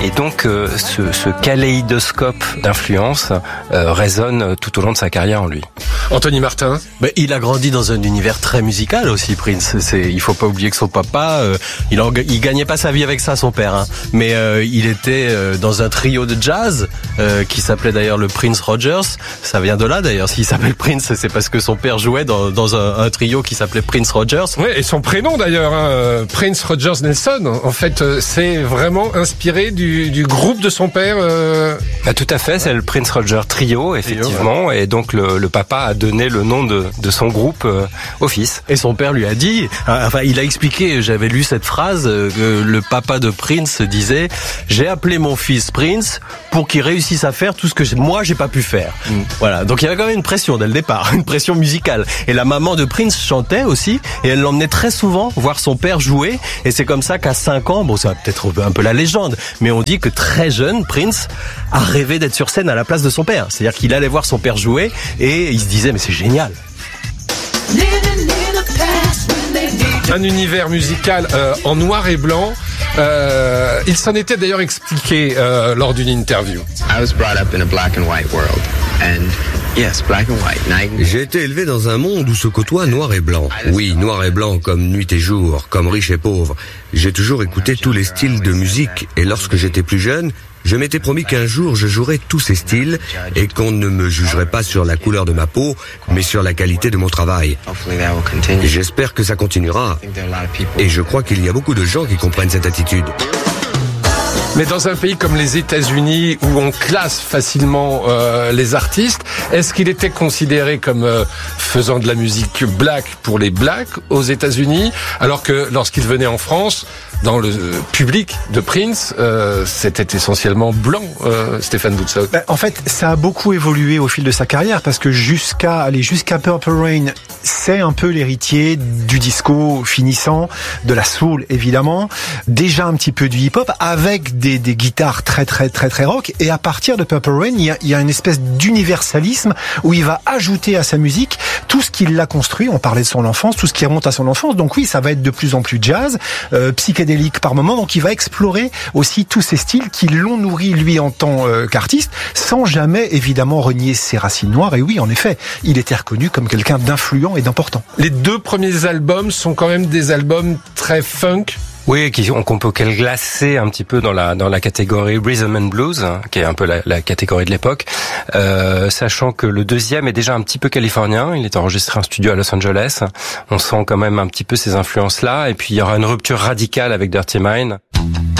Et donc ce kaléidoscope d'influence résonne tout au long de sa carrière en lui. Anthony Martin. Il a grandi dans un univers très musical aussi, Prince. Il faut pas oublier que son papa, il gagnait pas sa vie avec ça, son père, hein. Mais il était dans un trio de jazz qui s'appelait d'ailleurs le Prince Rogers. Ça vient de là d'ailleurs. S'il s'appelle Prince, c'est parce que son père jouait dans un trio qui s'appelait Prince Rogers. Oui, et son prénom d'ailleurs, hein, Prince Rogers Nelson. En fait, c'est vraiment inspiré du groupe de son père. Tout à fait, c'est le Prince Roger Trio, effectivement. Et donc le papa a donné le nom de son groupe au fils. Et son père lui a dit, il a expliqué, j'avais lu cette phrase, que le papa de Prince disait « J'ai appelé mon fils Prince pour qu'il réussisse à faire tout ce que moi j'ai pas pu faire. » Voilà, donc il y avait quand même une pression dès le départ, une pression musicale. Et la maman de Prince chantait aussi, et elle l'emmenait très souvent voir son père jouer. Et c'est comme ça qu'à 5 ans, bon, ça va peut-être un peu la légende, mais on dit que très jeune, Prince a rêvé d'être sur scène à la place de son père. C'est-à-dire qu'il allait voir son père jouer et il se disait « Mais c'est génial !» Un univers musical en noir et blanc. Il s'en était d'ailleurs expliqué lors d'une interview. I was brought up in a black and white world, and yes, black and white. J'ai été élevé dans un monde où se côtoient noir et blanc. Oui, noir et blanc comme nuit et jour, comme riche et pauvre. J'ai toujours écouté tous les styles de musique et lorsque j'étais plus jeune, je m'étais promis qu'un jour je jouerais tous ces styles et qu'on ne me jugerait pas sur la couleur de ma peau, mais sur la qualité de mon travail. J'espère que ça continuera. Et je crois qu'il y a beaucoup de gens qui comprennent cette attitude. Mais dans un pays comme les États-Unis, où on classe facilement les artistes, est-ce qu'il était considéré comme faisant de la musique black pour les blacks aux États-Unis, alors que lorsqu'il venait en France, dans le public de Prince, c'était essentiellement blanc, Stéphane Boutsock? En fait, ça a beaucoup évolué au fil de sa carrière, parce que jusqu'à Purple Rain, c'est un peu l'héritier du disco finissant, de la soul évidemment, déjà un petit peu du hip-hop, avec des guitares très rock. Et à partir de Purple Rain, il y a une espèce d'universalisme où il va ajouter à sa musique tout ce qu'il a construit. On parlait de son enfance, tout ce qui remonte à son enfance. Donc oui, ça va être de plus en plus jazz, psychédélique par moment. Donc il va explorer aussi tous ces styles qui l'ont nourri lui en tant qu'artiste, sans jamais évidemment renier ses racines noires. Et oui, en effet, il était reconnu comme quelqu'un d'influent et d'important. Les 2 premiers albums sont quand même des albums très funk. Oui, qu'on peut classer un petit peu dans la catégorie Rhythm and Blues, hein, qui est un peu la catégorie de l'époque, sachant que le deuxième est déjà un petit peu californien. Il est enregistré en studio à Los Angeles. On sent quand même un petit peu ces influences-là. Et puis il y aura une rupture radicale avec Dirty Mind.